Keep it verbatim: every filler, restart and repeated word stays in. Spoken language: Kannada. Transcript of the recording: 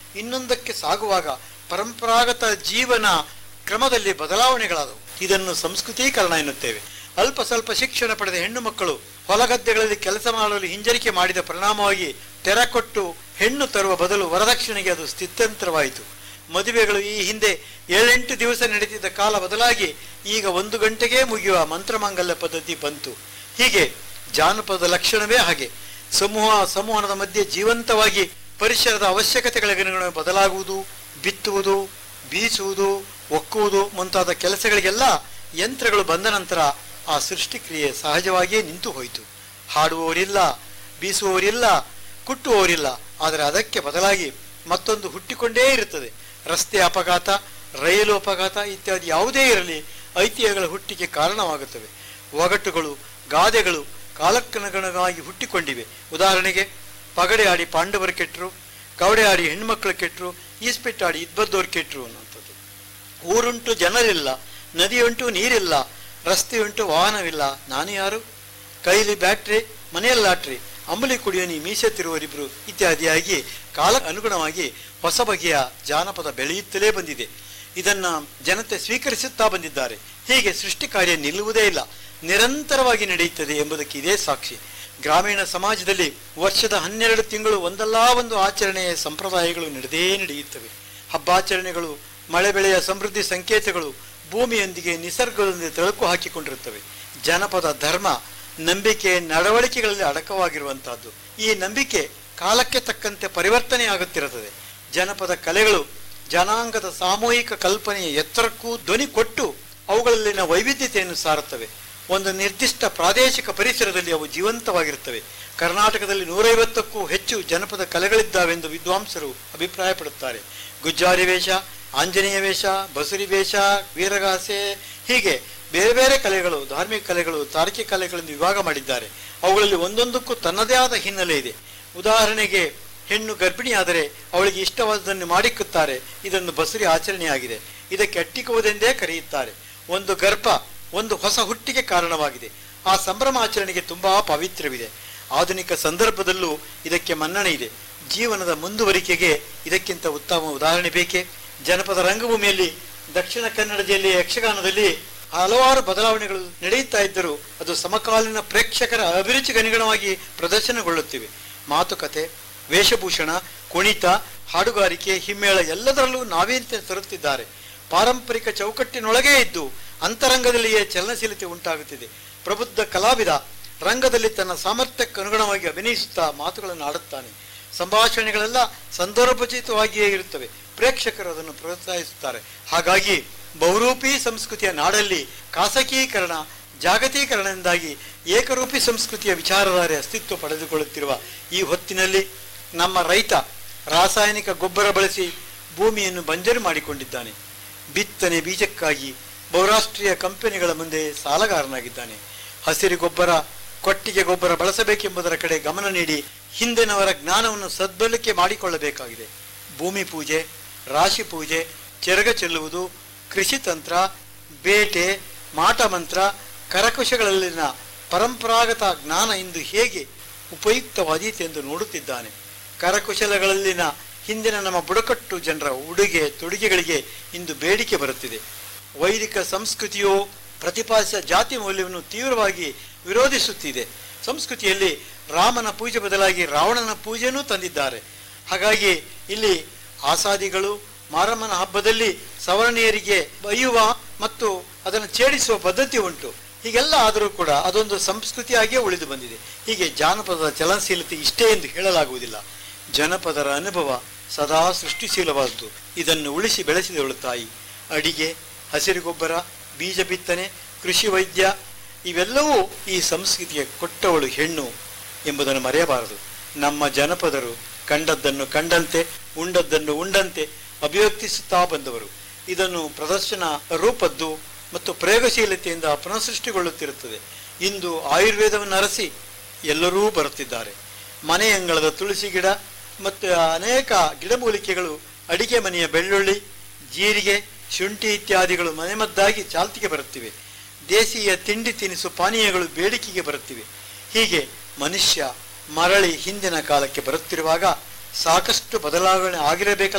ಇನ್ನೊಂದಕ್ಕೆ ಸಾಗುವಾಗ ಪರಂಪರಾಗತ ಜೀವನ ಕ್ರಮದಲ್ಲಿ ಬದಲಾವಣೆಗಳಾದವು. ಇದನ್ನು ಸಂಸ್ಕೃತೀಕರಣ ಎನ್ನುತ್ತೇವೆ. ಅಲ್ಪ ಸ್ವಲ್ಪ ಶಿಕ್ಷಣ ಪಡೆದ ಹೆಣ್ಣು ಮಕ್ಕಳು ಹೊಲಗದ್ದೆಗಳಲ್ಲಿ ಕೆಲಸ ಮಾಡಲು ಹಿಂಜರಿಕೆ ಮಾಡಿದ ಪರಿಣಾಮವಾಗಿ ತೆರ ಕೊಟ್ಟು ಹೆಣ್ಣು ತರುವ ಬದಲು ವರದಕ್ಷಿಣೆಗೆ ಅದು ಸ್ಥಿತ್ಯಂತರವಾಯಿತು. ಮದುವೆಗಳು ಈ ಹಿಂದೆ ಏಳೆಂಟು ದಿವಸ ನಡೆದಿದ್ದ ಕಾಲ ಬದಲಾಗಿ ಈಗ ಒಂದು ಗಂಟೆಗೆ ಮುಗಿಯುವ ಮಂತ್ರಮಾಂಗಲ್ಯ ಪದ್ಧತಿ ಬಂತು. ಹೀಗೆ ಜಾನಪದ ಲಕ್ಷಣವೇ ಹಾಗೆ. ಸಮೂಹ ಸಂವಹನದ ಮಧ್ಯೆ ಜೀವಂತವಾಗಿ ಪರಿಸರದ ಅವಶ್ಯಕತೆಗಳಿಗನುಗುಣವಾಗಿ ಬದಲಾಗುವುದು, ಬಿತ್ತುವುದು, ಬೀಸುವುದು, ಒಕ್ಕುವುದು ಮುಂತಾದ ಕೆಲಸಗಳಿಗೆಲ್ಲ ಯಂತ್ರಗಳು ಬಂದ ನಂತರ ಆ ಸೃಷ್ಟಿಕ್ರಿಯೆ ಸಹಜವಾಗಿಯೇ ನಿಂತು ಹೋಯಿತು. ಹಾಡುವವರಿಲ್ಲ, ಬೀಸುವವರಿಲ್ಲ, ಕುಟ್ಟುವವರಿಲ್ಲ. ಆದರೆ ಅದಕ್ಕೆ ಬದಲಾಗಿ ಮತ್ತೊಂದು ಹುಟ್ಟಿಕೊಂಡೇ ಇರುತ್ತದೆ. ರಸ್ತೆ ಅಪಘಾತ, ರೈಲು ಅಪಘಾತ ಇತ್ಯಾದಿ ಯಾವುದೇ ಇರಲಿ ಐತಿಹ್ಯಗಳ ಹುಟ್ಟಿಗೆ ಕಾರಣವಾಗುತ್ತವೆ. ಒಗಟುಗಳು, ಗಾದೆಗಳು ಕಾಲಕ್ಕನುಗುಣವಾಗಿ ಹುಟ್ಟಿಕೊಂಡಿವೆ. ಉದಾಹರಣೆಗೆ, ಪಗಡೆ ಆಡಿ ಪಾಂಡವರು ಕೆಟ್ಟರು, ಕವಡೆ ಆಡಿ ಹೆಣ್ಮಕ್ಳು ಕೆಟ್ಟರು, ಈಸ್ಪೆಟ್ಟಾಡಿ ಇದ್ಬದ್ದವ್ರು ಕೆಟ್ಟರು ಅನ್ನುವಂಥದ್ದು. ಊರುಂಟು ಜನರಿಲ್ಲ, ನದಿಯುಂಟು ನೀರಿಲ್ಲ, ರಸ್ತೆಯುಂಟು ವಾಹನವಿಲ್ಲ, ನಾನು ಯಾರು, ಕೈಲಿ ಬ್ಯಾಟ್ರಿ ಮನೆಯಲ್ಲಿ ಲಾಟ್ರಿ, ಅಂಬಲಿ ಕುಡಿಯೋನಿ ಮೀಸೆ ತಿರುವರಿಬ್ರು ಇತ್ಯಾದಿಯಾಗಿ ಕಾಲ ಅನುಗುಣವಾಗಿ ಹೊಸ ಬಗೆಯ ಜಾನಪದ ಬೆಳೆಯುತ್ತಲೇ ಬಂದಿದೆ. ಇದನ್ನ ಜನತೆ ಸ್ವೀಕರಿಸುತ್ತಾ ಬಂದಿದ್ದಾರೆ. ಹೀಗೆ ಸೃಷ್ಟಿ ಕಾರ್ಯ ನಿಲ್ಲುವುದೇ ಇಲ್ಲ, ನಿರಂತರವಾಗಿ ನಡೆಯುತ್ತದೆ ಎಂಬುದಕ್ಕೆ ಇದೇ ಸಾಕ್ಷಿ. ಗ್ರಾಮೀಣ ಸಮಾಜದಲ್ಲಿ ವರ್ಷದ ಹನ್ನೆರಡು ತಿಂಗಳು ಒಂದಲ್ಲ ಒಂದು ಆಚರಣೆಯ ಸಂಪ್ರದಾಯಗಳು ನಡೆದೇ ನಡೆಯುತ್ತವೆ. ಹಬ್ಬಾಚರಣೆಗಳು ಮಳೆ ಬೆಳೆಯ ಸಮೃದ್ಧಿ ಸಂಕೇತಗಳು ಭೂಮಿಯೊಂದಿಗೆ ನಿಸರ್ಗದೊಂದಿಗೆ ತಳುಕು ಹಾಕಿಕೊಂಡಿರುತ್ತವೆ. ಜನಪದ ಧರ್ಮ ನಂಬಿಕೆ ನಡವಳಿಕೆಗಳಲ್ಲಿ ಅಡಕವಾಗಿರುವಂತಹದ್ದು. ಈ ನಂಬಿಕೆ ಕಾಲಕ್ಕೆ ತಕ್ಕಂತೆ ಪರಿವರ್ತನೆ ಆಗುತ್ತಿರುತ್ತದೆ. ಜನಪದ ಕಲೆಗಳು ಜನಾಂಗದ ಸಾಮೂಹಿಕ ಕಲ್ಪನೆಯ ಎತ್ತರಕ್ಕೂ ಧ್ವನಿ ಕೊಟ್ಟು ಅವುಗಳಲ್ಲಿನ ವೈವಿಧ್ಯತೆಯನ್ನು ಸಾರುತ್ತವೆ. ಒಂದು ನಿರ್ದಿಷ್ಟ ಪ್ರಾದೇಶಿಕ ಪರಿಸರದಲ್ಲಿ ಅವು ಜೀವಂತವಾಗಿರುತ್ತವೆ. ಕರ್ನಾಟಕದಲ್ಲಿ ನೂರೈವತ್ತಕ್ಕೂ ಹೆಚ್ಚು ಜನಪದ ಕಲೆಗಳಿದ್ದಾವೆಂದು ವಿದ್ವಾಂಸರು ಅಭಿಪ್ರಾಯಪಡುತ್ತಾರೆ. ಗುಜ್ಜಾರಿ ವೇಷ, ಆಂಜನೇಯ ವೇಷ, ಬಸುರಿ ವೇಷ, ವೀರಗಾಸೆ, ಹೀಗೆ ಬೇರೆ ಬೇರೆ ಕಲೆಗಳು, ಧಾರ್ಮಿಕ ಕಲೆಗಳು, ತಾರ್ಕಿಕ ಕಲೆಗಳನ್ನು ವಿಭಾಗ ಮಾಡಿದ್ದಾರೆ. ಅವುಗಳಲ್ಲಿ ಒಂದೊಂದಕ್ಕೂ ತನ್ನದೇ ಆದ ಹಿನ್ನೆಲೆ ಇದೆ. ಉದಾಹರಣೆಗೆ, ಹೆಣ್ಣು ಗರ್ಭಿಣಿಯಾದರೆ ಅವಳಿಗೆ ಇಷ್ಟವಾದದನ್ನು ಮಾಡಿಕ್ಕುತ್ತಾರೆ. ಇದೊಂದು ಬಸುರಿ ಆಚರಣೆಯಾಗಿದೆ. ಇದಕ್ಕೆ ಅಟ್ಟಿಕುವುದೆಂದೇ ಕರೆಯುತ್ತಾರೆ. ಒಂದು ಗರ್ಭ ಒಂದು ಹೊಸ ಹುಟ್ಟಿಗೆ ಕಾರಣವಾಗಿದೆ. ಆ ಸಂಭ್ರಮಾಚರಣೆಗೆ ತುಂಬಾ ಪಾವಿತ್ರ್ಯವಿದೆ. ಆಧುನಿಕ ಸಂದರ್ಭದಲ್ಲೂ ಇದಕ್ಕೆ ಮನ್ನಣೆ ಇದೆ. ಜೀವನದ ಮುಂದುವರಿಕೆಗೆ ಇದಕ್ಕಿಂತ ಉತ್ತಮ ಉದಾಹರಣೆ ಬೇಕೇ? ಜನಪದ ರಂಗಭೂಮಿಯಲ್ಲಿ ದಕ್ಷಿಣ ಕನ್ನಡ ಜಿಲ್ಲೆಯ ಯಕ್ಷಗಾನದಲ್ಲಿ ಹಲವಾರು ಬದಲಾವಣೆಗಳು ನಡೆಯುತ್ತಾ ಇದ್ದರೂ ಅದು ಸಮಕಾಲೀನ ಪ್ರೇಕ್ಷಕರ ಅಭಿರುಚಿಗನುಗುಣವಾಗಿ ಪ್ರದರ್ಶನಗೊಳ್ಳುತ್ತಿವೆ. ಮಾತುಕತೆ, ವೇಷಭೂಷಣ, ಕುಣಿತ, ಹಾಡುಗಾರಿಕೆ, ಹಿಮ್ಮೇಳ ಎಲ್ಲದರಲ್ಲೂ ನಾವೀನ್ಯತೆ ತರುತ್ತಿದ್ದಾರೆ. ಪಾರಂಪರಿಕ ಚೌಕಟ್ಟಿನೊಳಗೇ ಇದ್ದು ಅಂತರಂಗದಲ್ಲಿಯೇ ಚಲನಶೀಲತೆ ಉಂಟಾಗುತ್ತಿದೆ. ಪ್ರಬುದ್ಧ ಕಲಾವಿದ ರಂಗದಲ್ಲಿ ತನ್ನ ಸಾಮರ್ಥ್ಯಕ್ಕೆ ಅನುಗುಣವಾಗಿ ಅಭಿನಯಿಸುತ್ತಾ ಮಾತುಗಳನ್ನು ಆಡುತ್ತಾನೆ. ಸಂಭಾಷಣೆಗಳೆಲ್ಲ ಸಂದರ್ಭೋಚಿತವಾಗಿಯೇ ಇರುತ್ತವೆ. ಪ್ರೇಕ್ಷಕರು ಅದನ್ನು ಪ್ರೋತ್ಸಾಹಿಸುತ್ತಾರೆ. ಹಾಗಾಗಿ ಬಹುರೂಪಿ ಸಂಸ್ಕೃತಿಯ ನಾಡಲ್ಲಿ ಖಾಸಗೀಕರಣ, ಜಾಗತೀಕರಣದಿಂದಾಗಿ ಏಕರೂಪಿ ಸಂಸ್ಕೃತಿಯ ವಿಚಾರಧಾರೆ ಅಸ್ತಿತ್ವ ಪಡೆದುಕೊಳ್ಳುತ್ತಿರುವ ಈ ಹೊತ್ತಿನಲ್ಲಿ ನಮ್ಮ ರೈತ ರಾಸಾಯನಿಕ ಗೊಬ್ಬರ ಬಳಸಿ ಭೂಮಿಯನ್ನು ಬಂಜರು ಮಾಡಿಕೊಂಡಿದ್ದಾನೆ. ಬಿತ್ತನೆ ಬೀಜಕ್ಕಾಗಿ ಬಹುರಾಷ್ಟ್ರೀಯ ಕಂಪನಿಗಳ ಮುಂದೆ ಸಾಲಗಾರನಾಗಿದ್ದಾನೆ. ಹಸಿರು ಗೊಬ್ಬರ, ಕೊಟ್ಟಿಗೆ ಗೊಬ್ಬರ ಬಳಸಬೇಕೆಂಬುದರ ಕಡೆ ಗಮನ ನೀಡಿ ಹಿಂದಿನವರ ಜ್ಞಾನವನ್ನು ಸದ್ಬಳಕೆ ಮಾಡಿಕೊಳ್ಳಬೇಕಾಗಿದೆ. ಭೂಮಿ ಪೂಜೆ, ರಾಶಿ ಪೂಜೆ, ಚೆರಗ ಚೆಲ್ಲುವುದು, ಕೃಷಿ ತಂತ್ರ, ಬೇಟೆ, ಮಾಟ ಮಂತ್ರ, ಕರಕುಶಗಳಲ್ಲಿನ ಪರಂಪರಾಗತ ಜ್ಞಾನ ಇಂದು ಹೇಗೆ ಉಪಯುಕ್ತವಾದೀತೆ ಎಂದು ನೋಡುತ್ತಿದ್ದಾನೆ. ಕರಕುಶಲಗಳಲ್ಲಿನ ಹಿಂದಿನ ನಮ್ಮ ಬುಡಕಟ್ಟು ಜನರ ಉಡುಗೆ ತೊಡುಗೆಗಳಿಗೆ ಇಂದು ಬೇಡಿಕೆ ಬರುತ್ತಿದೆ. ವೈದಿಕ ಸಂಸ್ಕೃತಿಯು ಪ್ರತಿಪಾದಿಸಿದ ಜಾತಿ ಮೌಲ್ಯವನ್ನು ತೀವ್ರವಾಗಿ ವಿರೋಧಿಸುತ್ತಿದೆ. ಸಂಸ್ಕೃತಿಯಲ್ಲಿ ರಾಮನ ಪೂಜೆ ಬದಲಾಗಿ ರಾವಣನ ಪೂಜೆಯನ್ನೂ ತಂದಿದ್ದಾರೆ. ಹಾಗಾಗಿ ಇಲ್ಲಿ ಆಸಾದಿಗಳು ಮಾರಮ್ಮನ ಹಬ್ಬದಲ್ಲಿ ಸವರ್ಣೀಯರಿಗೆ ಬೈಯುವ ಮತ್ತು ಅದನ್ನು ಛೇಡಿಸುವ ಪದ್ಧತಿ ಉಂಟು. ಹೀಗೆಲ್ಲ ಆದರೂ ಕೂಡ ಅದೊಂದು ಸಂಸ್ಕೃತಿಯಾಗಿಯೇ ಉಳಿದು ಬಂದಿದೆ. ಹೀಗೆ ಜಾನಪದದ ಚಲನಶೀಲತೆ ಇಷ್ಟೇ ಎಂದು ಹೇಳಲಾಗುವುದಿಲ್ಲ. ಜನಪದರ ಅನುಭವ ಸದಾ ಸೃಷ್ಟಿಶೀಲವಾದದ್ದು. ಇದನ್ನು ಉಳಿಸಿ ಬೆಳೆಸಿದವಳು ತಾಯಿ. ಅಡಿಗೆ, ಹಸಿರು ಗೊಬ್ಬರ, ಬೀಜ ಬಿತ್ತನೆ, ಕೃಷಿ ವೈದ್ಯ ಇವೆಲ್ಲವೂ ಈ ಸಂಸ್ಕೃತಿಗೆ ಕೊಟ್ಟವಳು ಹೆಣ್ಣು ಎಂಬುದನ್ನು ಮರೆಯಬಾರದು. ನಮ್ಮ ಜನಪದರು ಕಂಡದ್ದನ್ನು ಕಂಡಂತೆ, ಉಂಡದ್ದನ್ನು ಉಂಡಂತೆ ಅಭಿವ್ಯಕ್ತಿಸುತ್ತಾ ಬಂದವರು. ಇದನ್ನು ಪ್ರದರ್ಶನ ರೂಪದ್ದು ಮತ್ತು ಪ್ರಯೋಗಶೀಲತೆಯಿಂದ ಪುನಃಸೃಷ್ಟಿಗೊಳ್ಳುತ್ತಿರುತ್ತದೆ. ಇಂದು ಆಯುರ್ವೇದವನ್ನು ಅರಸಿ ಎಲ್ಲರೂ ಬರುತ್ತಿದ್ದಾರೆ. ಮನೆ ಅಂಗಳದ ತುಳಸಿ ಗಿಡ ಮತ್ತು ಅನೇಕ ಗಿಡಮೂಲಿಕೆಗಳು, ಅಡಿಗೆ ಮನೆಯ ಬೆಳ್ಳುಳ್ಳಿ, ಜೀರಿಗೆ, ಶುಂಠಿ ಇತ್ಯಾದಿಗಳು ಮನೆಮದ್ದಾಗಿ ಚಾಲ್ತಿಗೆ ಬರುತ್ತಿವೆ. ದೇಶೀಯ ತಿಂಡಿ ತಿನಿಸು ಪಾನೀಯಗಳು ಬೇಡಿಕೆಗೆ ಬರುತ್ತಿವೆ. ಹೀಗೆ ಮನುಷ್ಯ ಮರಳಿ ಹಿಂದಿನ ಕಾಲಕ್ಕೆ ಬರುತ್ತಿರುವಾಗ ಸಾಕಷ್ಟು ಬದಲಾವಣೆ ಆಗಿರಬೇಕಲ್ಲ.